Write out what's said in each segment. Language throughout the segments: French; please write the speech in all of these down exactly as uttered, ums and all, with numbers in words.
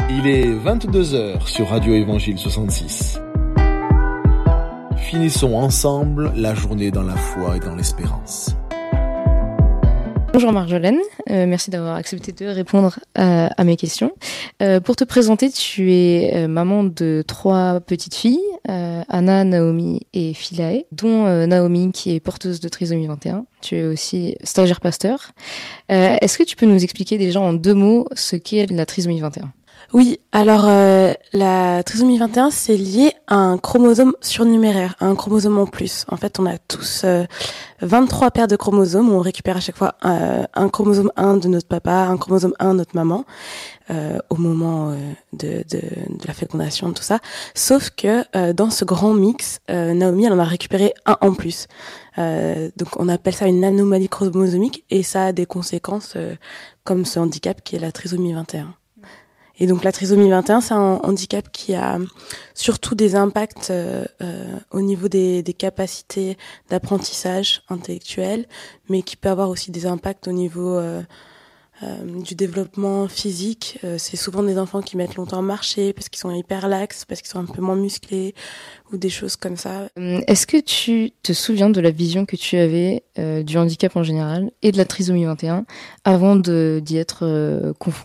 Il est vingt-deux heures sur Radio Évangile soixante-six. Finissons ensemble la journée dans la foi et dans l'espérance. Bonjour Marjolaine, euh, merci d'avoir accepté de répondre à, à mes questions. Euh, pour te présenter, tu es euh, maman de trois petites filles, euh, Anna, Naomi et Philae, dont euh, Naomi qui est porteuse de trisomie vingt et un. Tu es aussi stagiaire pasteur. Euh, est-ce que tu peux nous expliquer déjà en deux mots ce qu'est la trisomie vingt et un ? Oui, alors euh, la trisomie vingt et un, c'est lié à un chromosome surnuméraire, à un chromosome en plus. En fait, on a tous euh, vingt-trois paires de chromosomes où on récupère à chaque fois euh, un chromosome un de notre papa, un chromosome un de notre maman, euh, au moment euh, de, de, de la fécondation, tout ça. Sauf que euh, dans ce grand mix, euh, Naomi, elle en a récupéré un en plus. Euh, donc on appelle ça une anomalie chromosomique et ça a des conséquences euh, comme ce handicap qui est la trisomie vingt et un. Et donc la trisomie vingt et un, c'est un handicap qui a surtout des impacts euh, euh, au niveau des, des capacités d'apprentissage intellectuel, mais qui peut avoir aussi des impacts au niveau euh, euh, du développement physique. Euh, c'est souvent des enfants qui mettent longtemps à marcher parce qu'ils sont hyper laxes, parce qu'ils sont un peu moins musclés ou des choses comme ça. Est-ce que tu te souviens de la vision que tu avais euh, du handicap en général et de la trisomie vingt et un avant de, d'y être euh, confrontée ?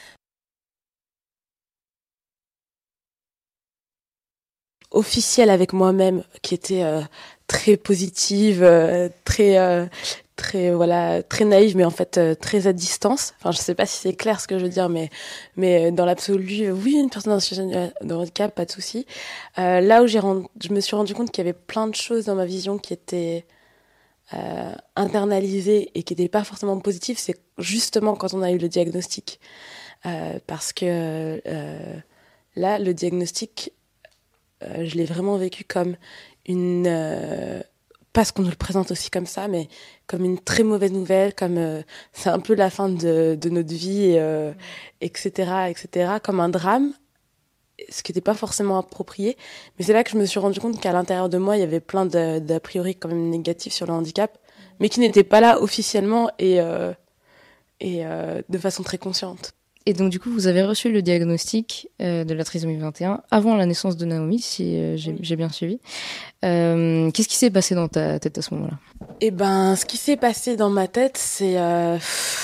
Officielle avec moi-même, qui était euh, très positive, euh, très euh, très voilà très naïve, mais en fait euh, très à distance. Enfin, je sais pas si c'est clair ce que je veux dire, mais mais dans l'absolu, euh, oui, une personne en situation de handicap, pas de souci. Euh, là où j'ai rendu, je me suis rendu compte qu'il y avait plein de choses dans ma vision qui étaient euh, internalisées et qui n'étaient pas forcément positives. C'est justement quand on a eu le diagnostic, euh, parce que euh, là, le diagnostic, Euh, je l'ai vraiment vécu comme une... Euh, parce qu'on nous le présente aussi comme ça, mais comme une très mauvaise nouvelle, comme euh, c'est un peu la fin de, de notre vie, et, euh, et cetera, et cetera, comme un drame, ce qui n'était pas forcément approprié. Mais c'est là que je me suis rendu compte qu'à l'intérieur de moi, il y avait plein de, d'a priori quand même négatifs sur le handicap, mais qui n'étaient pas là officiellement et, euh, et euh, de façon très consciente. Et donc, du coup, vous avez reçu le diagnostic euh, de la trisomie vingt et un avant la naissance de Naomi, si euh, j'ai, j'ai bien suivi. Euh, qu'est-ce qui s'est passé dans ta tête à ce moment-là ? Eh ben, ce qui s'est passé dans ma tête, c'est... Euh...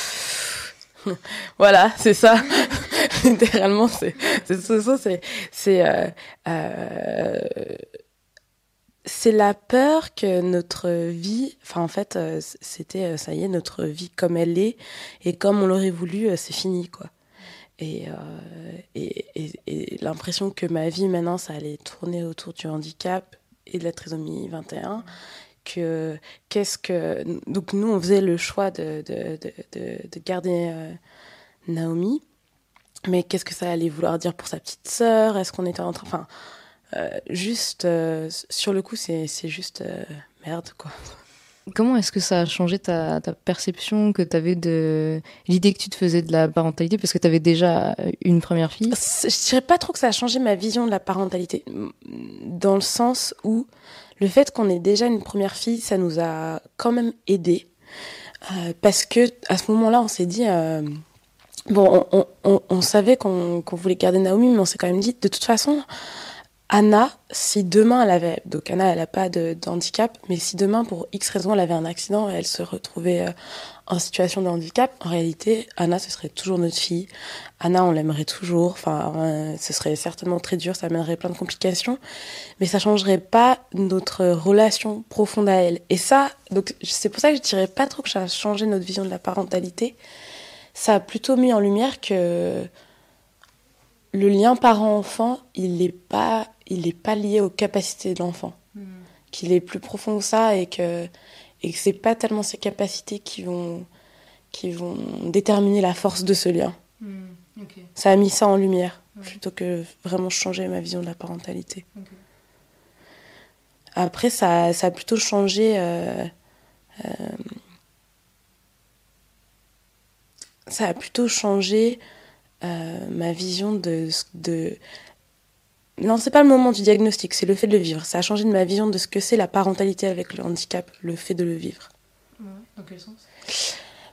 voilà, c'est ça. Littéralement, c'est c'est ça, c'est c'est euh, euh, c'est la peur que notre vie, enfin en fait, euh, c'était ça y est, notre vie comme elle est et comme on l'aurait voulu, euh, c'est fini quoi. Et, euh, et, et, et l'impression que ma vie maintenant, ça allait tourner autour du handicap et de la trisomie vingt et un. Que, qu'est-ce que... Donc nous, on faisait le choix de, de, de, de, de garder euh, Naomi. Mais qu'est-ce que ça allait vouloir dire pour sa petite sœur ? Est-ce qu'on était en train... Enfin, euh, juste, euh, sur le coup, c'est, c'est juste euh, merde, quoi. Comment est-ce que ça a changé ta, ta perception que tu avais de l'idée que tu te faisais de la parentalité, parce que tu avais déjà une première fille ? Je dirais pas trop que ça a changé ma vision de la parentalité, dans le sens où le fait qu'on ait déjà une première fille, ça nous a quand même aidés, euh, parce que à ce moment-là, on s'est dit euh, bon, on, on, on savait qu'on, qu'on voulait garder Naomi, mais on s'est quand même dit de toute façon. Anna, si demain elle avait... Donc Anna, elle n'a pas de, de handicap, mais si demain, pour X raison, elle avait un accident et elle se retrouvait euh, en situation de handicap, en réalité, Anna, ce serait toujours notre fille. Anna, on l'aimerait toujours. Enfin, euh, ce serait certainement très dur, ça amènerait plein de complications, mais ça changerait pas notre relation profonde à elle. Et ça, donc c'est pour ça que je dirais pas trop que ça a changé notre vision de la parentalité. Ça a plutôt mis en lumière que le lien parent-enfant, il n'est pas, il est pas lié aux capacités de l'enfant. Mmh. Qu'il est plus profond que ça et que, et que c'est pas tellement ses capacités qui vont, qui vont déterminer la force de ce lien. Mmh. Okay. Ça a mis ça en lumière, ouais. Plutôt que vraiment changer ma vision de la parentalité. Okay. Après, ça, ça a plutôt changé... Euh, euh, ça a plutôt changé... Euh, ma vision de, de... Non, c'est pas le moment du diagnostic, c'est le fait de le vivre. Ça a changé de ma vision de ce que c'est la parentalité avec le handicap, le fait de le vivre. Ouais, dans quel sens ?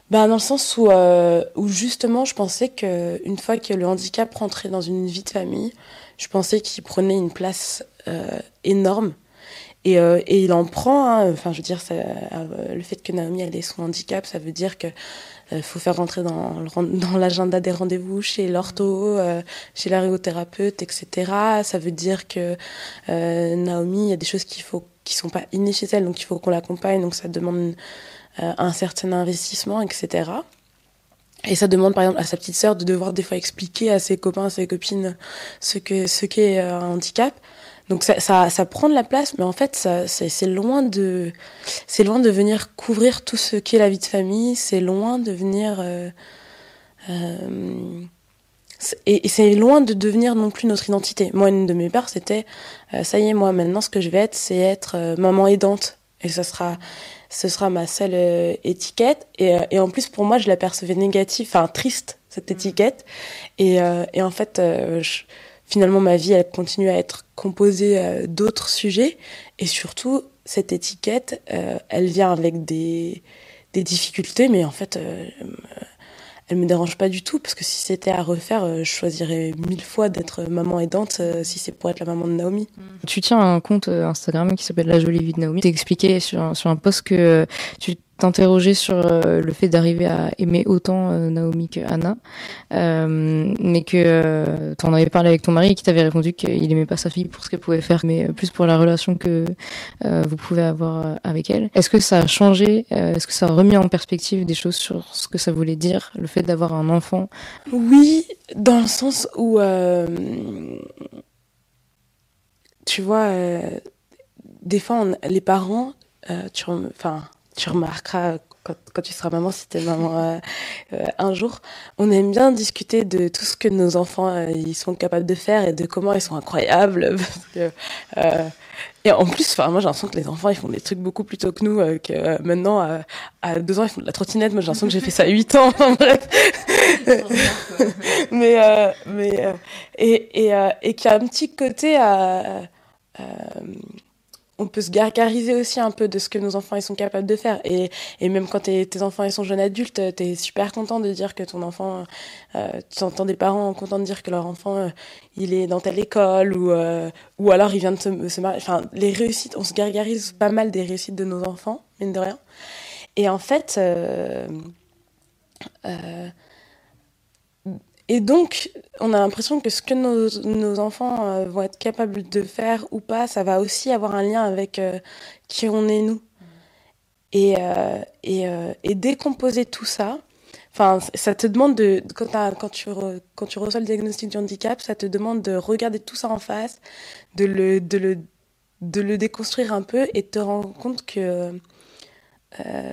Bah, dans le sens où, euh, où justement, je pensais qu'une fois que le handicap rentrait dans une vie de famille, je pensais qu'il prenait une place euh, énorme. Et, euh, et il en prend, hein. Enfin, je veux dire, ça, euh, le fait que Naomi elle ait son handicap, ça veut dire que euh, faut faire rentrer dans, le, dans l'agenda des rendez-vous chez l'ortho, euh, chez l'ergothérapeute, et cetera. Ça veut dire que euh, Naomi, il y a des choses qu'il faut, qui sont pas innées chez elle, donc il faut qu'on l'accompagne, donc ça demande euh, un certain investissement, et cetera. Et ça demande par exemple à sa petite sœur de devoir des fois expliquer à ses copains, à ses copines ce que ce qu'est un handicap. Donc ça, ça, ça prend de la place, mais en fait, ça, c'est, c'est loin de, c'est loin de venir couvrir tout ce qu'est la vie de famille. C'est loin de venir, euh, euh, et, et c'est loin de devenir non plus notre identité. Moi, une de mes peurs, c'était, euh, ça y est, moi maintenant, ce que je vais être, c'est être euh, maman aidante, et ce sera, ce sera ma seule euh, étiquette. Et, euh, et en plus, pour moi, je la percevais négative, enfin triste cette étiquette. Et, euh, et en fait, euh, je, finalement, ma vie, elle continue à être composée euh, d'autres sujets. Et surtout, cette étiquette, euh, elle vient avec des, des difficultés, mais en fait, euh, elle me dérange pas du tout, parce que si c'était à refaire, euh, je choisirais mille fois d'être maman aidante euh, si c'est pour être la maman de Naomi. Tu tiens un compte Instagram qui s'appelle La Jolie Vie de Naomi. T'as expliqué sur un, sur un post que euh, tu t'interrogeais sur euh, le fait d'arriver à aimer autant euh, Naomi que Anna, euh, mais que euh, t'en avais parlé avec ton mari et qui t'avait répondu qu'il aimait pas sa fille pour ce qu'elle pouvait faire, mais plus pour la relation que euh, vous pouvez avoir avec elle. Est-ce que ça a changé, euh, est-ce que ça a remis en perspective des choses sur ce que ça voulait dire, le fait d'avoir un enfant? Oui, dans le sens où, euh, tu vois, euh, des fois, on, les parents, euh, tu, enfin, tu remarqueras quand, quand tu seras maman, si t'es maman euh, euh, un jour, on aime bien discuter de tout ce que nos enfants euh, ils sont capables de faire et de comment ils sont incroyables. Parce que, euh, et en plus, enfin, moi j'ai l'impression que les enfants ils font des trucs beaucoup plus tôt que nous, euh, que euh, maintenant à, à deux ans ils font de la trottinette. Moi j'ai l'impression que j'ai fait ça à huit ans. En bref. mais euh, mais euh, et et, euh, et qu'il y a un petit côté à euh, on peut se gargariser aussi un peu de ce que nos enfants ils sont capables de faire. Et, et même quand tes, tes enfants ils sont jeunes adultes, t'es super content de dire que ton enfant, euh, tu entends des parents contents de dire que leur enfant euh, il est dans telle école, ou, euh, ou alors il vient de se, se marier. Enfin, les réussites, on se gargarise pas mal des réussites de nos enfants, mine de rien. Et en fait, euh, euh, et donc, on a l'impression que ce que nos, nos enfants euh, vont être capables de faire ou pas, ça va aussi avoir un lien avec euh, qui on est nous. Mmh. Et, euh, et, euh, et décomposer tout ça, enfin, ça te demande de, quand, quand, tu re, quand tu reçois le diagnostic du handicap, ça te demande de regarder tout ça en face, de le, de le, de le déconstruire un peu et de te rendre compte que euh,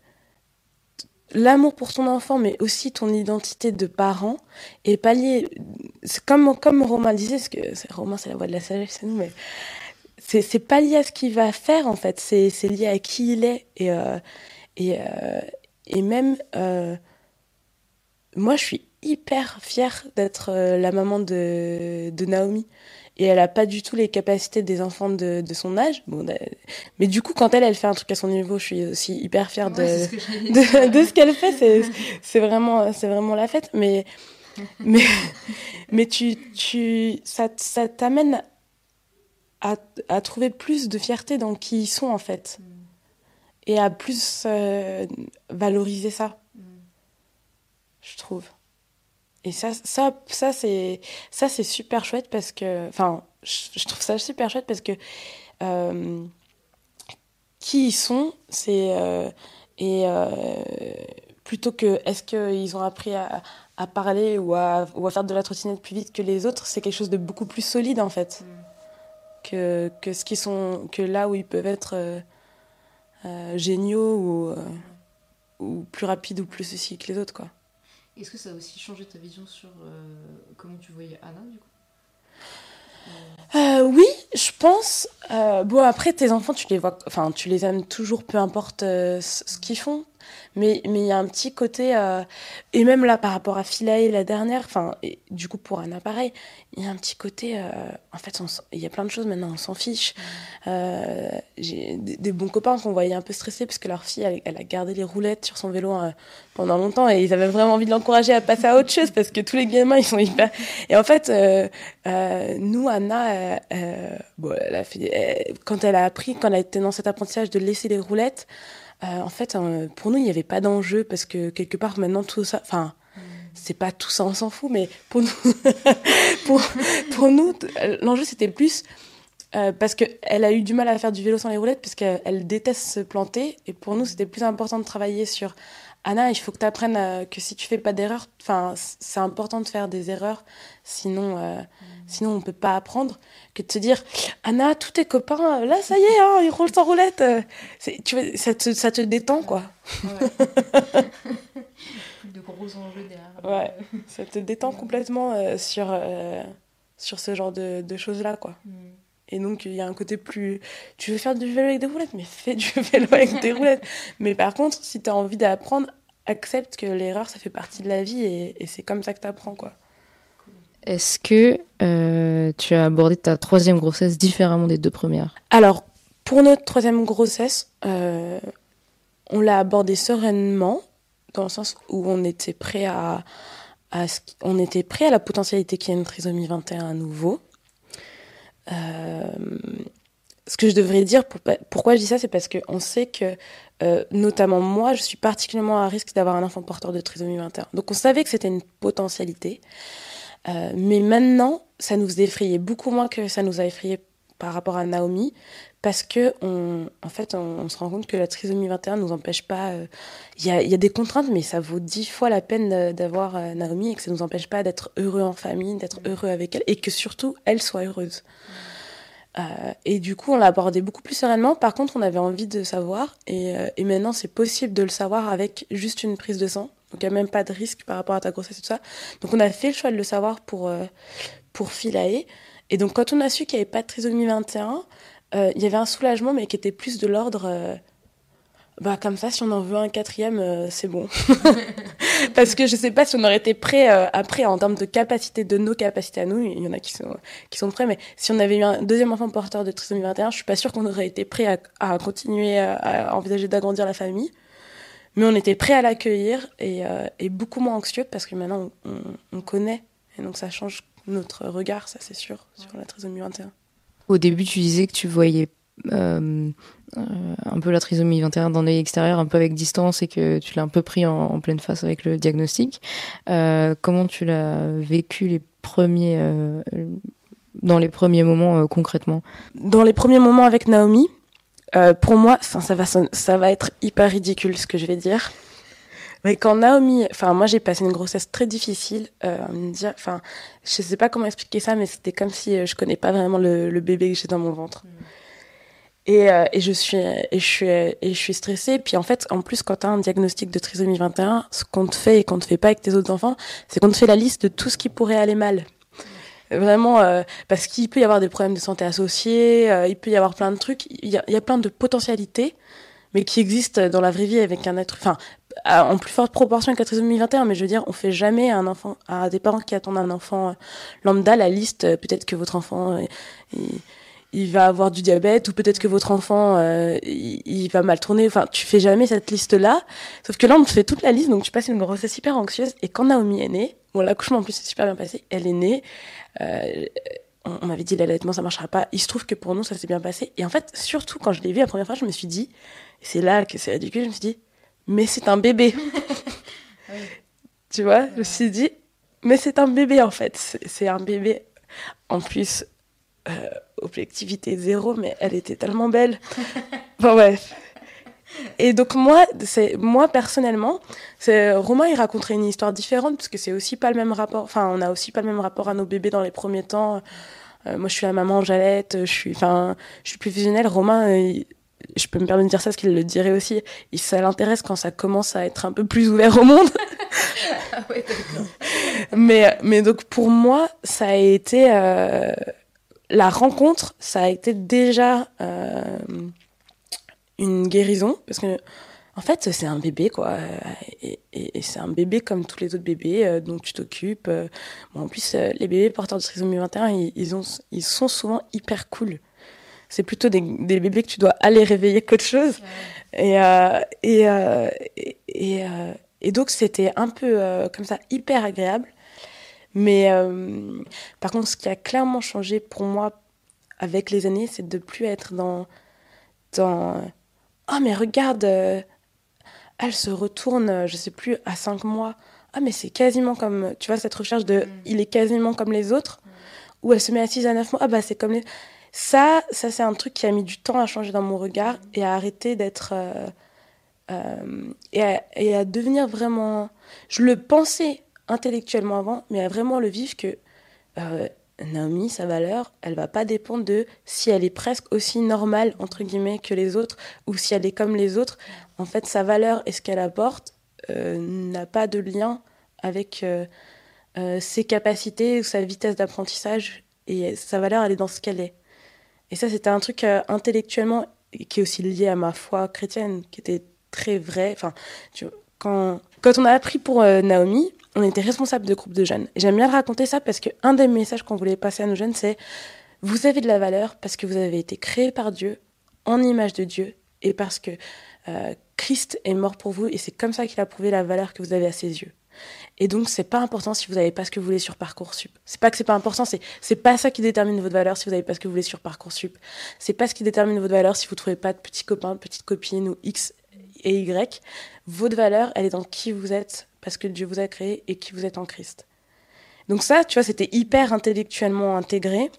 l'amour pour ton enfant, mais aussi ton identité de parent, est pas lié. C'est comme, comme Romain disait, parce que c'est, Romain, c'est la voix de la sagesse, c'est nous, mais c'est, c'est pas lié à ce qu'il va faire, en fait. C'est, c'est lié à qui il est. Et, euh, et, euh, et même, euh, moi, je suis hyper fière d'être euh, la maman de, de Naomi. Et elle a pas du tout les capacités des enfants de, de son âge. Bon, mais du coup, quand elle, elle fait un truc à son niveau, je suis aussi hyper fière de, ouais, de, de ce qu'elle fait. C'est, c'est vraiment, c'est vraiment la fête. Mais, mais, mais tu, tu, ça, ça t'amène à, à trouver plus de fierté dans qui ils sont, en fait. Mm. Et à plus euh, valoriser ça, mm. je trouve. Et ça, ça, ça, c'est, ça, c'est super chouette parce que... Enfin, je, je trouve ça super chouette parce que... Euh, qui ils sont, c'est... Euh, et euh, plutôt que... Est-ce qu'ils ont appris à, à parler ou à, ou à faire de la trottinette plus vite que les autres, c'est quelque chose de beaucoup plus solide, en fait. Mm. Que, que, ce qu'ils sont, que là où ils peuvent être euh, euh, géniaux ou, euh, ou plus rapides ou plus ceci que les autres, quoi. Est-ce que ça a aussi changé ta vision sur euh, comment tu voyais Anna, du coup euh... Euh, Oui, je pense. Euh, bon, après, tes enfants, tu les vois, enfin, tu les aimes toujours, peu importe euh, ce qu'ils font. Mais mais il y a un petit côté euh, et même là par rapport à Philae la dernière, enfin du coup pour Anna pareil, il y a un petit côté euh, en fait il y a plein de choses maintenant on s'en fiche. Mmh. Euh, j'ai des, des bons copains qu'on voyait un peu stressés parce que leur fille elle, elle a gardé les roulettes sur son vélo euh, pendant longtemps et ils avaient vraiment envie de l'encourager à passer à autre chose parce que tous les gamins ils sont hyper et en fait euh, euh, nous Anna euh, euh, bon elle a fait elle, quand elle a appris quand elle était dans cet apprentissage de laisser les roulettes euh, en fait euh, pour nous il n'y avait pas d'enjeu parce que quelque part maintenant tout ça enfin mmh. c'est pas tout ça on s'en fout mais pour nous pour pour nous l'enjeu c'était plus euh, parce que elle a eu du mal à faire du vélo sans les roulettes parce qu'elle elle déteste se planter et pour nous c'était plus important de travailler sur Anna, il faut que tu apprennes euh, que si tu fais pas d'erreurs, enfin c'est important de faire des erreurs, sinon euh, mmh. sinon on peut pas apprendre. Que de te dire Anna, tous tes copains, là ça y est, hein, ils roulent sans roulette. Euh, c'est, tu vois, ça te ça te détend quoi. Ouais. De gros enjeux derrière. Ouais, ça te détend complètement euh, sur euh, sur ce genre de, de choses là quoi. Mmh. Et donc, il y a un côté plus... Tu veux faire du vélo avec des roulettes, mais fais du vélo avec des roulettes. Mais par contre, si tu as envie d'apprendre, accepte que l'erreur, ça fait partie de la vie et, et c'est comme ça que tu apprends, quoi. Est-ce que euh, tu as abordé ta troisième grossesse différemment des deux premières ? Alors, pour notre troisième grossesse, euh, on l'a abordée sereinement, dans le sens où on était prêt à, à, on était prêt à la potentialité qu'il y ait une trisomie vingt et un à nouveau. Euh, ce que je devrais dire, pour, pourquoi je dis ça, c'est parce qu'on sait que, euh, notamment moi, je suis particulièrement à risque d'avoir un enfant porteur de trisomie vingt et un. Donc on savait que c'était une potentialité, euh, mais maintenant, ça nous effrayait beaucoup moins que ça nous a effrayé par rapport à Naomi, parce que on, en fait, on, on se rend compte que la trisomie vingt et un nous empêche pas. Il euh, y, a, y a des contraintes, mais ça vaut dix fois la peine d'avoir euh, Naomi et que ça nous empêche pas d'être heureux en famille, d'être heureux avec elle, et que surtout elle soit heureuse. Euh, et du coup, on l'a abordé beaucoup plus sereinement. Par contre, on avait envie de savoir, et, euh, et maintenant, c'est possible de le savoir avec juste une prise de sang. Donc, il n'y a même pas de risque par rapport à ta grossesse et tout ça. Donc, on a fait le choix de le savoir pour euh, pour Philae. Et donc, quand on a su qu'il n'y avait pas de trisomie vingt et un, euh, il y avait un soulagement, mais qui était plus de l'ordre... Euh, bah, comme ça, si on en veut un quatrième, euh, c'est bon. Parce que je sais pas si on aurait été prêts euh, après, en termes de capacité, de nos capacités à nous, il y en a qui sont, qui sont prêts, mais si on avait eu un deuxième enfant porteur de trisomie vingt et un, je suis pas sûre qu'on aurait été prêts à, à continuer à, à envisager d'agrandir la famille. Mais on était prêts à l'accueillir et, euh, et beaucoup moins anxieux parce que maintenant, on, on, on connaît. Et donc, ça change notre regard, ça c'est sûr, sur la trisomie vingt et un. Au début, tu disais que tu voyais euh, euh, un peu la trisomie vingt et un d'un œil extérieur, un peu avec distance, et que tu l'as un peu pris en, en pleine face avec le diagnostic. Euh, comment tu l'as vécu les premiers, euh, dans les premiers moments euh, concrètement ? Dans les premiers moments avec Naomi, euh, pour moi, ça, ça, va, ça va être hyper ridicule ce que je vais dire. Mais quand Naomi, enfin moi j'ai passé une grossesse très difficile, euh, me dire, enfin je sais pas comment expliquer ça, mais c'était comme si euh, je connais pas vraiment le, le bébé que j'ai dans mon ventre. Mmh. Et, euh, et je suis et je suis et je suis stressée. Puis en fait, en plus, quand t'as un diagnostic de trisomie vingt et un, ce qu'on te fait et qu'on te fait pas avec tes autres enfants, c'est qu'on te fait la liste de tout ce qui pourrait aller mal. Mmh. Vraiment, euh, parce qu'il peut y avoir des problèmes de santé associés, euh, il peut y avoir plein de trucs. Il y a, il y a plein de potentialités, mais qui existent dans la vraie vie avec un être, enfin, en plus forte proportion avec la trisomie vingt et un, mais je veux dire, on fait jamais à un enfant, à des parents qui attendent un enfant lambda, la liste, peut-être que votre enfant, il, il va avoir du diabète, ou peut-être que votre enfant, euh, il, il va mal tourner, enfin, tu fais jamais cette liste-là. Sauf que là, on te fait toute la liste, donc tu passes une grossesse hyper anxieuse, et quand Naomi est née, bon, l'accouchement en plus c'est super bien passé, elle est née, euh, on m'avait dit l'allaitement ça marchera pas, il se trouve que pour nous ça s'est bien passé, et en fait, surtout quand je l'ai vue la première fois, je me suis dit, et c'est là que c'est ridicule, je me suis dit, mais c'est un bébé. Oui. Tu vois, je me suis dit, mais c'est un bébé en fait. C'est, c'est un bébé. En plus, euh, objectivité zéro, mais elle était tellement belle. Bon, bref. Et donc, moi, c'est, moi personnellement, c'est, Romain, il raconterait une histoire différente, parce que c'est aussi pas le même rapport. Enfin, on a aussi pas le même rapport à nos bébés dans les premiers temps. Euh, moi, je suis la maman, j'allaite, je suis, enfin, je suis plus fusionnelle. Romain, il, je peux me permettre de dire ça parce qu'il le dirait aussi, il, ça l'intéresse quand ça commence à être un peu plus ouvert au monde. Ah ouais, d'accord. mais, mais donc pour moi, ça a été euh, la rencontre, ça a été déjà euh, une guérison, parce que en fait, c'est un bébé, quoi. Et, et, et c'est un bébé comme tous les autres bébés euh, dont tu t'occupes. Euh, bon, en plus, euh, les bébés porteurs de trisomie vingt et un, ils, ils, ont, ils sont souvent hyper cool. C'est plutôt des, des bébés que tu dois aller réveiller qu'autre chose. Ouais. Et, euh, et, euh, et, et, euh, et donc, c'était un peu euh, comme ça, hyper agréable. Mais euh, par contre, ce qui a clairement changé pour moi avec les années, c'est de ne plus être dans... dans « Oh, mais regarde, euh, elle se retourne, je sais plus, à cinq mois. Ah, mais c'est quasiment comme... » Tu vois, cette recherche de mm. « il est quasiment comme les autres mm. » Ou elle se met à six à neuf mois. Ah, bah, c'est comme les... Ça, ça, c'est un truc qui a mis du temps à changer dans mon regard mm. et à arrêter d'être... Euh, euh, et, à, et à devenir vraiment... Je le pensais intellectuellement avant, mais à vraiment le vivre que... Euh, Naomi, sa valeur, elle va pas dépendre de si elle est presque aussi normale, entre guillemets, que les autres, ou si elle est comme les autres. En fait, sa valeur et ce qu'elle apporte euh, n'a pas de lien avec euh, euh, ses capacités ou sa vitesse d'apprentissage. Et sa valeur, elle est dans ce qu'elle est. Et ça, c'était un truc euh, intellectuellement, qui est aussi lié à ma foi chrétienne, qui était très vrai. Enfin, tu vois, quand, quand on a appris pour euh, Naomi, on était responsable de groupe de jeunes. Et j'aime bien raconter ça parce qu'un des messages qu'on voulait passer à nos jeunes, c'est « Vous avez de la valeur parce que vous avez été créés par Dieu, en image de Dieu, et parce que euh, Christ est mort pour vous, et c'est comme ça qu'il a prouvé la valeur que vous avez à ses yeux. » Et donc, c'est pas important si vous n'avez pas ce que vous voulez sur Parcoursup. C'est pas que c'est pas important, c'est, c'est pas ça qui détermine votre valeur si vous n'avez pas ce que vous voulez sur Parcoursup. C'est pas ce qui détermine votre valeur si vous trouvez pas de petits copains, de petites copines ou X et Y. Votre valeur, elle est dans qui vous êtes, parce que Dieu vous a créé et qui vous êtes en Christ. Donc ça, tu vois, c'était hyper intellectuellement intégré.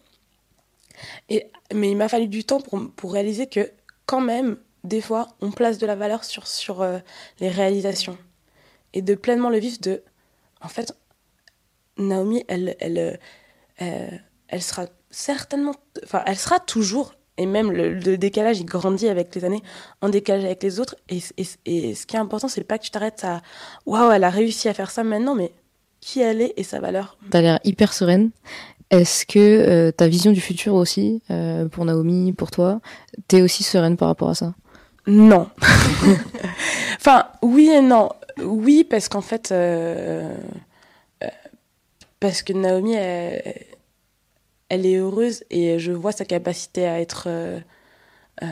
Et, mais il m'a fallu du temps pour, pour réaliser que, quand même, des fois, on place de la valeur sur, sur euh, les réalisations. Et de pleinement le vivre de... En fait, Naomi, elle, elle, elle, elle sera certainement... Enfin, elle sera toujours... Et même le, le décalage, il grandit avec les années, en décalage avec les autres. Et, et, et ce qui est important, c'est pas que tu t'arrêtes à « Waouh, elle a réussi à faire ça maintenant », mais qui elle est et sa valeur. T'as l'air hyper sereine. Est-ce que euh, ta vision du futur aussi, euh, pour Naomi, pour toi, t'es aussi sereine par rapport à ça ? Non. Enfin, oui et non. Oui, parce qu'en fait... Euh, euh, parce que Naomi, elle... elle est heureuse et je vois sa capacité à être euh, euh,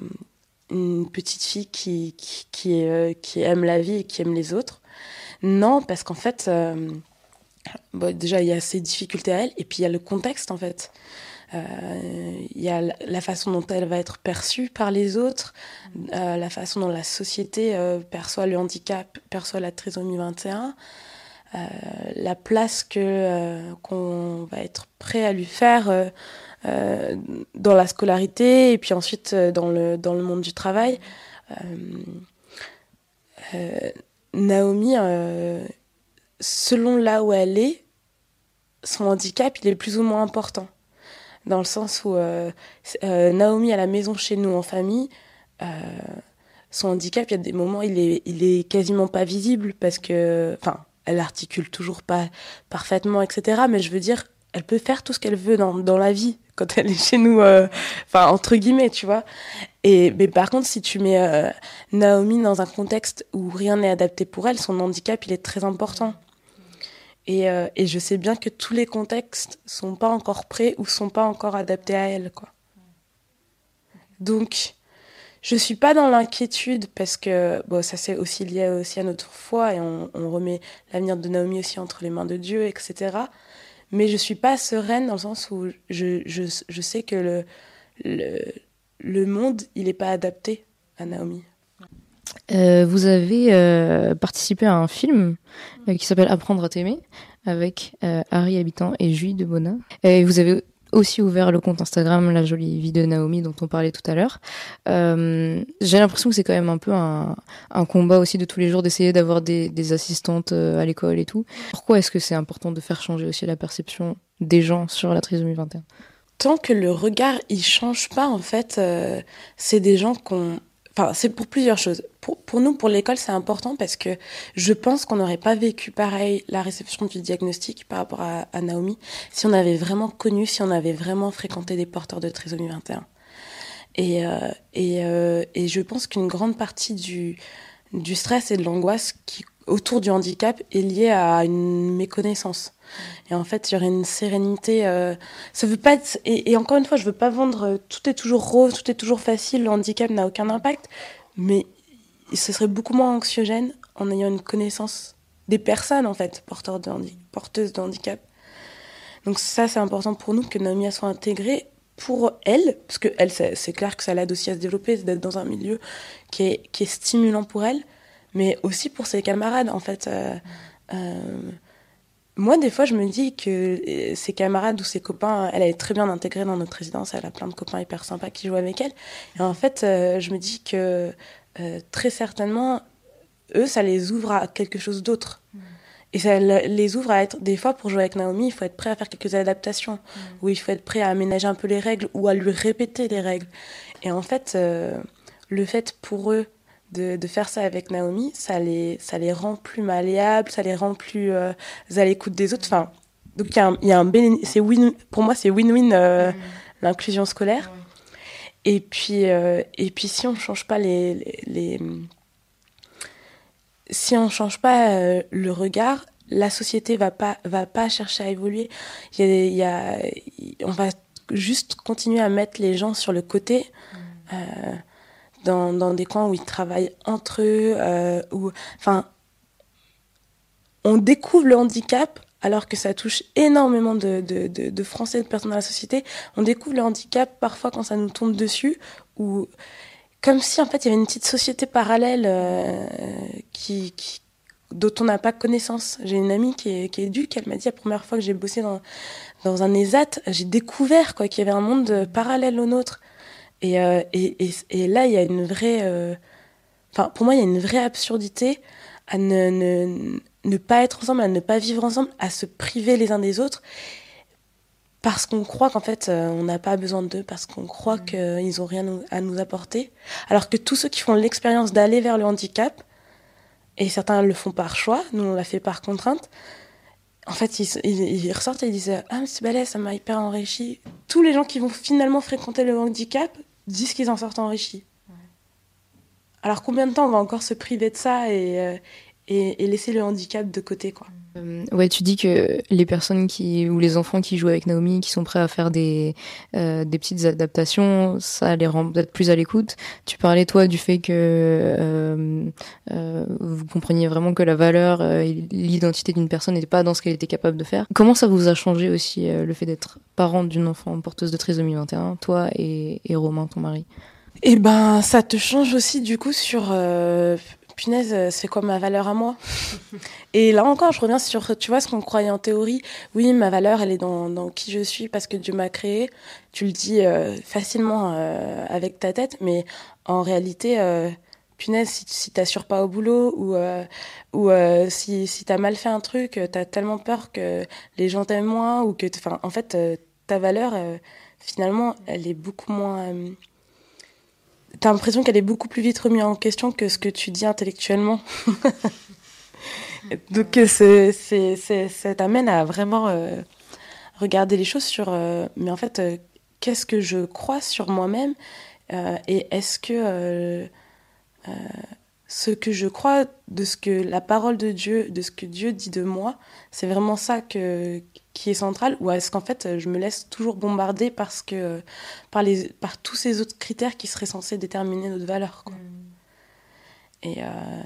une petite fille qui, qui, qui, euh, qui aime la vie et qui aime les autres. Non, parce qu'en fait, euh, bon, déjà, il y a ses difficultés à elle et puis il y a le contexte, en fait. Il euh, y a la façon dont elle va être perçue par les autres, euh, la façon dont la société euh, perçoit le handicap, perçoit la trisomie vingt et un. Euh, la place que euh, qu'on va être prêt à lui faire euh, euh, dans la scolarité et puis ensuite euh, dans le dans le monde du travail. Euh, euh, Naomi, euh, selon là où elle est, son handicap il est plus ou moins important, dans le sens où euh, euh, Naomi à la maison chez nous en famille. Euh, son handicap, il y a des moments il est il est quasiment pas visible parce que enfin elle articule toujours pas parfaitement, et cetera. Mais je veux dire, elle peut faire tout ce qu'elle veut dans, dans la vie quand elle est chez nous, enfin, euh, entre guillemets, tu vois. Et, mais par contre, si tu mets euh, Naomi dans un contexte où rien n'est adapté pour elle, son handicap, il est très important. Et, euh, et je sais bien que tous les contextes sont pas encore prêts ou sont pas encore adaptés à elle, quoi. Donc... Je suis pas dans l'inquiétude parce que bon, ça c'est aussi lié aussi à notre foi et on, on remet l'avenir de Naomi aussi entre les mains de Dieu, et cetera. Mais je suis pas sereine dans le sens où je, je, je sais que le, le, le monde, il est pas adapté à Naomi. Euh, vous avez euh, participé à un film euh, qui s'appelle Apprendre à t'aimer avec euh, Harry Habitant et Julie de Bona. Et vous avez aussi ouvert le compte Instagram La Jolie Vie de Naomi dont on parlait tout à l'heure. Euh, j'ai l'impression que c'est quand même un peu un, un combat aussi de tous les jours d'essayer d'avoir des, des assistantes à l'école et tout. Pourquoi est-ce que c'est important de faire changer aussi la perception des gens sur la trisomie vingt et un ? Tant que le regard il change pas, en fait, euh, c'est des gens qu'on... Enfin, c'est pour plusieurs choses. Pour, pour nous, pour l'école, c'est important parce que je pense qu'on n'aurait pas vécu pareil la réception du diagnostic par rapport à, à Naomi si on avait vraiment connu, si on avait vraiment fréquenté des porteurs de trisomie vingt et un. Et, euh, et, euh, et je pense qu'une grande partie du, du stress et de l'angoisse qui, autour du handicap, est liée à une méconnaissance. Et en fait, il y aurait une sérénité. Euh, ça veut pas être, et, et encore une fois, je veux pas vendre euh, tout est toujours rose, tout est toujours facile, le handicap n'a aucun impact, mais ce serait beaucoup moins anxiogène en ayant une connaissance des personnes, en fait, porteurs de handi- porteuses de handicap. Donc ça, c'est important pour nous que Naomi soit intégrée pour elle, parce que elle, c'est, c'est clair que ça l'aide aussi à se développer, d'être dans un milieu qui est, qui est stimulant pour elle, mais aussi pour ses camarades, en fait. Euh, euh, moi, des fois, je me dis que ses camarades ou ses copains, elle est très bien intégrée dans notre résidence, elle a plein de copains hyper sympas qui jouent avec elle. Et en fait, euh, je me dis que euh, très certainement, eux, ça les ouvre à quelque chose d'autre. Mmh. Et ça les ouvre à être... Des fois, pour jouer avec Naomi, il faut être prêt à faire quelques adaptations, mmh. ou il faut être prêt à aménager un peu les règles, ou à lui répéter les règles. Et en fait, euh, le fait pour eux de, de faire ça avec Naomi, ça les, ça les rend plus malléables, ça les rend plus euh, à l'écoute des autres. Enfin, donc, il y a un, y a un béné- c'est win, pour moi, c'est win-win euh, mmh. l'inclusion scolaire. Mmh. Et puis, euh, et puis, si on ne change pas les... les, les si on ne change pas euh, le regard, la société va pas, va pas chercher à évoluer. Il y a, il y a, on va juste continuer à mettre les gens sur le côté, mmh. euh, dans, dans des coins où ils travaillent entre eux. Euh, où, enfin, on découvre le handicap alors que ça touche énormément de, de, de, de Français et de personnes dans la société. On découvre le handicap parfois quand ça nous tombe dessus, ou comme si en fait il y avait une petite société parallèle euh, qui, qui, dont on n'a pas connaissance. J'ai une amie qui est, qui est éduque, elle m'a dit la première fois que j'ai bossé dans, dans un ESAT, j'ai découvert quoi, qu'il y avait un monde parallèle au nôtre. Et, euh, et, et, et là, il y a une vraie... Euh, enfin, pour moi, il y a une vraie absurdité à ne, ne, ne pas être ensemble, à ne pas vivre ensemble, à se priver les uns des autres, parce qu'on croit qu'en fait, euh, on n'a pas besoin d'eux, parce qu'on croit mmh. qu'ils n'ont rien à nous apporter. Alors que tous ceux qui font l'expérience d'aller vers le handicap, et certains le font par choix, nous on l'a fait par contrainte, en fait, ils, ils, ils ressortent et ils disent « Ah, mais c'est balèze, ça m'a hyper enrichi. » Tous les gens qui vont finalement fréquenter le handicap disent qu'ils en sortent enrichis. Ouais. Alors combien de temps on va encore se priver de ça et, euh, et, et laisser le handicap de côté, quoi. Euh, ouais, tu dis que les personnes qui ou les enfants qui jouent avec Naomi, qui sont prêts à faire des euh, des petites adaptations, ça les rend peut-être plus à l'écoute. Tu parlais toi du fait que euh, euh, vous compreniez vraiment que la valeur euh, et l'identité d'une personne n'était pas dans ce qu'elle était capable de faire. Comment ça vous a changé aussi euh, le fait d'être parent d'une enfant porteuse de trisomie vingt et un, toi et, et Romain, ton mari? Eh ben, ça te change aussi du coup sur. Euh... Punaise, c'est quoi ma valeur à moi? Et là encore, je reviens sur, tu vois, ce qu'on croyait en théorie. Oui, ma valeur, elle est dans, dans qui je suis parce que Dieu m'a créé. Tu le dis euh, facilement euh, avec ta tête, mais en réalité, euh, punaise, si, si t'assures pas au boulot ou, euh, ou euh, si, si t'as mal fait un truc, t'as tellement peur que les gens t'aiment moins ou que, enfin, en fait, euh, ta valeur, euh, finalement, elle est beaucoup moins... Euh, T'as l'impression qu'elle est beaucoup plus vite remise en question que ce que tu dis intellectuellement. Donc c'est, c'est, c'est, ça t'amène à vraiment euh, regarder les choses sur... Euh, mais en fait, euh, qu'est-ce que je crois sur moi-même euh, et est-ce que euh, euh, ce que je crois de ce que la parole de Dieu, de ce que Dieu dit de moi, c'est vraiment ça que, qui est central, ou est-ce qu'en fait je me laisse toujours bombarder parce que, par, les, par tous ces autres critères qui seraient censés déterminer notre valeur, quoi. Mmh. Et, euh,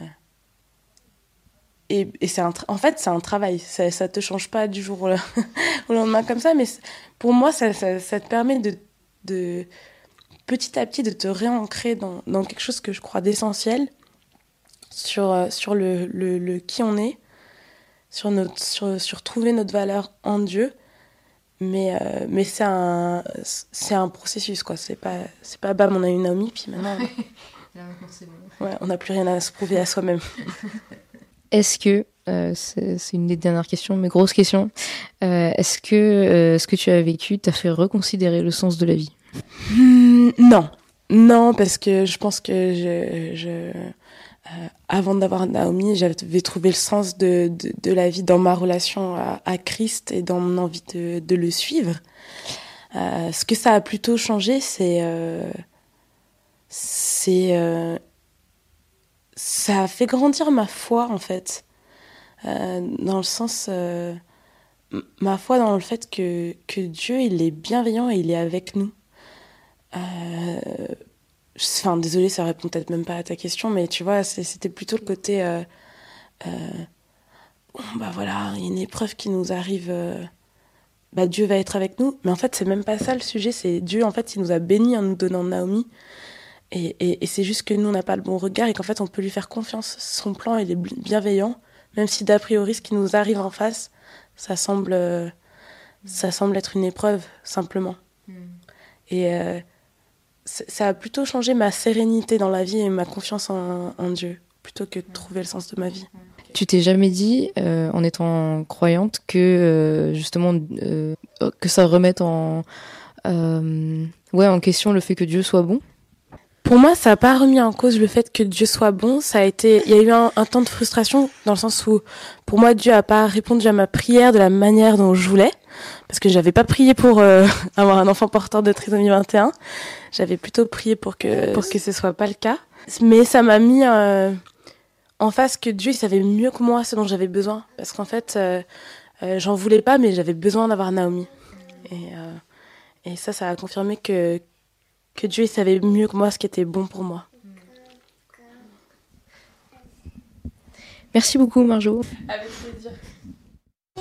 et, et c'est un tra- en fait c'est un travail, ça, ça te change pas du jour au, au lendemain comme ça, mais pour moi ça, ça, ça te permet de, de petit à petit de te réancrer dans, dans quelque chose que je crois d'essentiel, sur, sur le, le, le qui on est, sur, notre, sur, sur trouver notre valeur en Dieu. Mais, euh, mais c'est, un, c'est un processus, quoi. C'est pas, c'est pas bam, on a une Naomi, puis maintenant, on... ouais, on n'a plus rien à se prouver à soi-même. Est-ce que, euh, c'est, c'est une des dernières questions, mais grosse question, euh, est-ce que euh, ce que tu as vécu t'a fait reconsidérer le sens de la vie? mmh, Non. Non, parce que je pense que je... je... Euh, avant d'avoir Naomi, j'avais trouvé le sens de, de, de la vie dans ma relation à, à Christ et dans mon envie de, de le suivre. Euh, ce que ça a plutôt changé, c'est, euh, c'est euh, ça a fait grandir ma foi, en fait. Euh, dans le sens... Euh, ma foi dans le fait que, que Dieu, il est bienveillant et il est avec nous. Euh, enfin, désolée, ça répond peut-être même pas à ta question, mais tu vois, c'est, c'était plutôt le côté... Euh, euh, bon, bah voilà, il y a une épreuve qui nous arrive... Euh, bah Dieu va être avec nous. Mais en fait, c'est même pas ça le sujet, c'est Dieu, en fait, il nous a bénis en nous donnant Naomi. Et, et, et c'est juste que nous, on n'a pas le bon regard et qu'en fait, on peut lui faire confiance. Son plan, il est bienveillant, même si d'a priori, ce qui nous arrive en face, ça semble, euh, ça semble être une épreuve, simplement. Mm. Et euh, ça a plutôt changé ma sérénité dans la vie et ma confiance en, en Dieu, plutôt que de trouver le sens de ma vie. Tu t'es jamais dit, euh, en étant croyante, que euh, justement euh, que ça remette en, euh, ouais, en question le fait que Dieu soit bon? Pour moi, ça n'a pas remis en cause le fait que Dieu soit bon. Ça a été, il y a eu un, un temps de frustration dans le sens où, pour moi, Dieu a pas répondu à ma prière de la manière dont je voulais, parce que j'avais pas prié pour euh, avoir un enfant porteur de trisomie vingt et un. J'avais plutôt prié pour que pour que ce soit pas le cas. Mais ça m'a mis euh, en face que Dieu il savait mieux que moi ce dont j'avais besoin, parce qu'en fait, euh, euh, j'en voulais pas, mais j'avais besoin d'avoir Naomi. Et euh, et ça, ça a confirmé que que Dieu il savait mieux que moi ce qui était bon pour moi. Merci beaucoup, Marjo. Avec plaisir.